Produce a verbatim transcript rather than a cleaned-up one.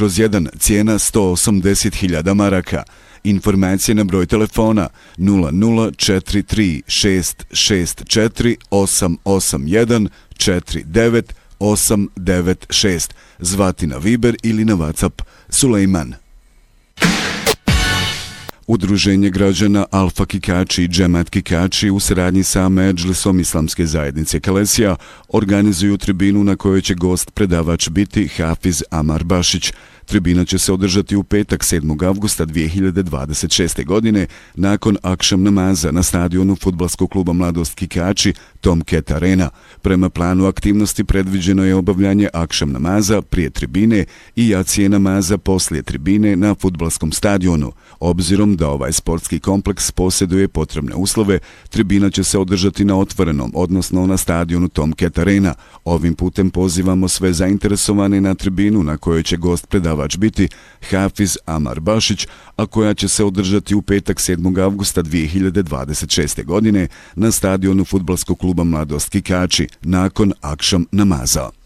kroz jedan, cijena sto osamdeset hiljada maraka. Informacije na broj telefona nula nula četiri tri šest šest četiri osam osam jedan četiri devet osam devet šest. Zvati na Viber ili na WhatsApp. Sulejman. Udruženje građana Alfa Kikači i Džemat Kikači u saradnji sa Medžlisom Islamske zajednice Kalesija organizuju tribinu na kojoj će gost predavač biti Hafiz Amar Bašić. Tribina će se održati u petak sedmog avgusta dvije hiljade dvadeset šeste. godine nakon akšam namaza na stadionu fudbalskog kluba Mladost Kikači Tomcat Arena. Prema planu aktivnosti predviđeno je obavljanje akšam namaza prije tribine i jacije namaza poslije tribine na fudbalskom stadionu. Obzirom da ovaj sportski kompleks posjeduje potrebne uslove, tribina će se održati na otvorenom, odnosno na stadionu Tomcat Arena. Ovim putem pozivamo sve zainteresovane na tribinu na kojoj će gost predavač biti Hafiz Amar Bašić, a koja će se održati u petak sedmog avgusta dvije hiljade dvadeset šeste. godine na stadionu fudbalskog kluba Mladost Kikači nakon akšam namaza.